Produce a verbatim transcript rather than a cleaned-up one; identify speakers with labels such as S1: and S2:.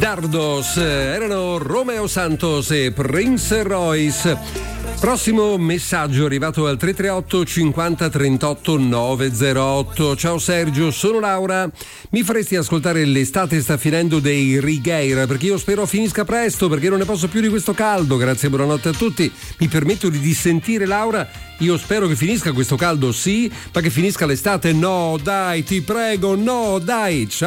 S1: Dardos, erano Romeo Santos e Prince Royce. Prossimo messaggio arrivato al tre tre otto cinquanta trentotto novecentotto. Ciao Sergio, sono Laura. Mi faresti ascoltare L'estate sta finendo dei Righeira, perché io spero finisca presto, perché non ne posso più di questo caldo. Grazie, buonanotte a tutti. Mi permetto di dissentire Laura. Io spero che finisca questo caldo, sì, ma che finisca l'estate no, dai, ti prego, no, dai. Ciao.